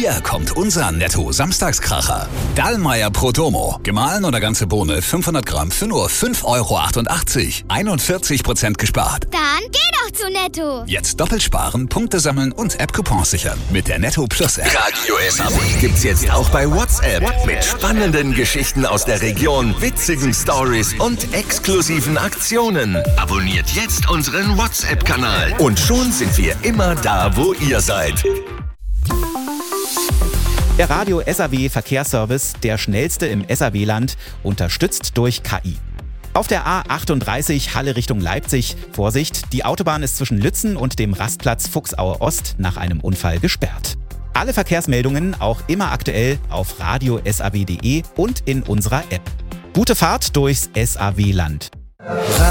Hier kommt unser Netto-Samstagskracher. Dallmayr Prodomo. Gemahlen oder ganze Bohne 500 Gramm für nur 5,88 €. 41% gespart. Dann geh doch zu Netto. Jetzt doppelt sparen, Punkte sammeln und App-Coupons sichern. Mit der Netto Plus App. Radio SAW gibt's jetzt auch bei WhatsApp. Mit spannenden Geschichten aus der Region, witzigen Stories und exklusiven Aktionen. Abonniert jetzt unseren WhatsApp-Kanal. Und schon sind wir immer da, wo ihr seid. Der Radio SAW Verkehrsservice, der schnellste im SAW-Land, unterstützt durch KI. Auf der A38 Halle Richtung Leipzig, Vorsicht, die Autobahn ist zwischen Lützen und dem Rastplatz Fuchsaue Ost nach einem Unfall gesperrt. Alle Verkehrsmeldungen auch immer aktuell auf radiosaw.de und in unserer App. Gute Fahrt durchs SAW-Land.